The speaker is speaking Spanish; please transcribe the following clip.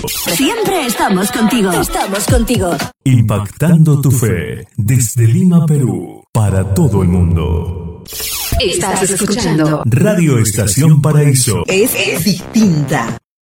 Siempre estamos contigo. Estamos contigo. Impactando tu fe desde Lima, Perú, para todo el mundo. Estás escuchando Radio Estación Paraíso. Es distinta.